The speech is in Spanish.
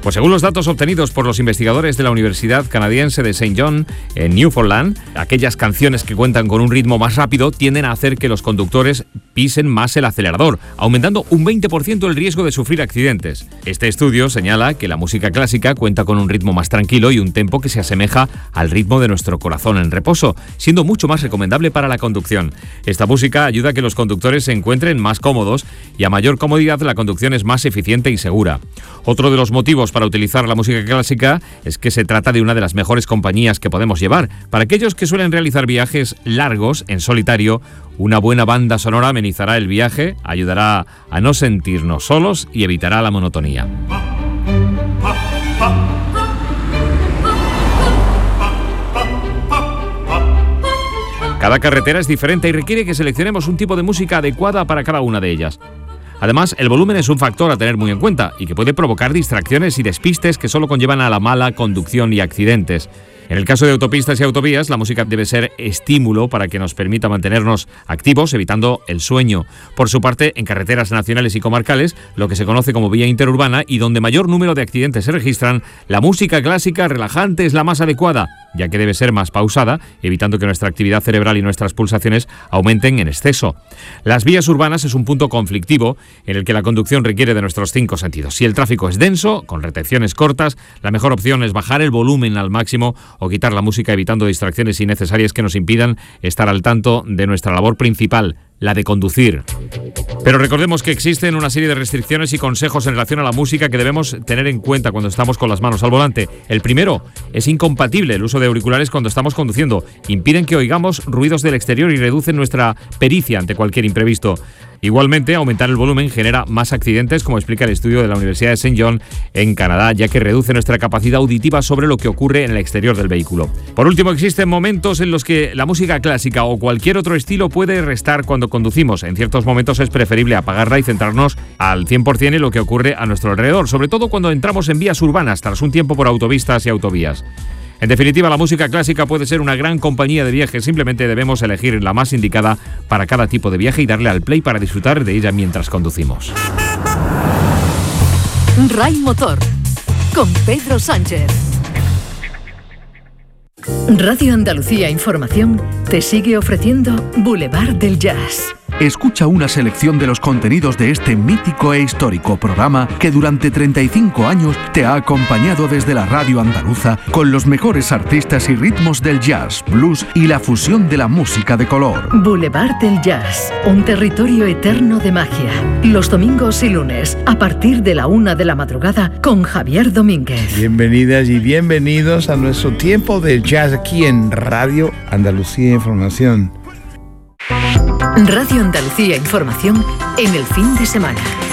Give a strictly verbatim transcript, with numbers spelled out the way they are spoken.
Pues según los datos obtenidos por los investigadores de la Universidad Canadiense de Saint John en Newfoundland, aquellas canciones que cuentan con un ritmo más rápido tienden a hacer que los conductores pisen más el acelerador, aumentando un veinte por ciento el riesgo de sufrir accidentes. Este estudio señala que la música clásica cuenta con un ritmo más tranquilo y un tempo que se asemeja al ritmo de nuestro corazón en reposo, siendo mucho más recomendable para la conducción. Esta música ayuda a que los conductores se encuentren más cómodos y a mayor comodidad la conducción es más eficiente y segura. Otro de los motivos para utilizar la música clásica es que se trata de una de las mejores compañías que podemos llevar. Para aquellos que suelen realizar viajes largos en solitario, una buena banda sonora amenizará el viaje, ayudará a no sentirnos solos y evitará la monotonía. Cada carretera es diferente y requiere que seleccionemos un tipo de música adecuada para cada una de ellas. Además, el volumen es un factor a tener muy en cuenta y que puede provocar distracciones y despistes que solo conllevan a la mala conducción y accidentes. En el caso de autopistas y autovías, la música debe ser estímulo para que nos permita mantenernos activos, evitando el sueño. Por su parte, en carreteras nacionales y comarcales, lo que se conoce como vía interurbana y donde mayor número de accidentes se registran, la música clásica relajante es la más adecuada, ya que debe ser más pausada, evitando que nuestra actividad cerebral y nuestras pulsaciones aumenten en exceso. Las vías urbanas es un punto conflictivo en el que la conducción requiere de nuestros cinco sentidos. Si el tráfico es denso, con retenciones cortas, la mejor opción es bajar el volumen al máximo o quitar la música, evitando distracciones innecesarias que nos impidan estar al tanto de nuestra labor principal, la de conducir. Pero recordemos que existen una serie de restricciones y consejos en relación a la música que debemos tener en cuenta cuando estamos con las manos al volante. El primero, es incompatible el uso de auriculares cuando estamos conduciendo. Impiden que oigamos ruidos del exterior y reducen nuestra pericia ante cualquier imprevisto. Igualmente, aumentar el volumen genera más accidentes, como explica el estudio de la Universidad de Saint John en Canadá, ya que reduce nuestra capacidad auditiva sobre lo que ocurre en el exterior del vehículo. Por último, existen momentos en los que la música clásica o cualquier otro estilo puede restar cuando conducimos. En ciertos momentos es preferible apagarla y centrarnos al cien por ciento en lo que ocurre a nuestro alrededor, sobre todo cuando entramos en vías urbanas tras un tiempo por autopistas y autovías. En definitiva, la música clásica puede ser una gran compañía de viaje, simplemente debemos elegir la más indicada para cada tipo de viaje y darle al play para disfrutar de ella mientras conducimos. Ray Motor, con Pedro Sánchez. Radio Andalucía Información te sigue ofreciendo Boulevard del Jazz. Escucha una selección de los contenidos de este mítico e histórico programa que durante treinta y cinco años te ha acompañado desde la radio andaluza con los mejores artistas y ritmos del jazz, blues y la fusión de la música de color. Boulevard del Jazz, un territorio eterno de magia. Los domingos y lunes, a partir de la una de la madrugada, con Javier Domínguez. Bienvenidas y bienvenidos a nuestro tiempo del jazz aquí en Radio Andalucía Información. Radio Andalucía Información en el fin de semana.